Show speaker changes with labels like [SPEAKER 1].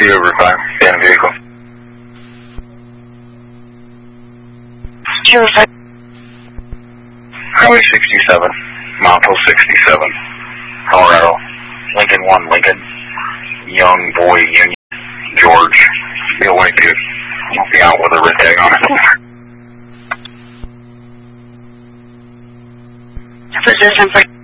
[SPEAKER 1] over 5, stand vehicle.
[SPEAKER 2] Sure, 5.
[SPEAKER 1] Highway 67, Montel 67, Colorado, Lincoln 1, Lincoln, young boy, Union, George, be a white dude, won't be out with a red tag on it.
[SPEAKER 2] Position for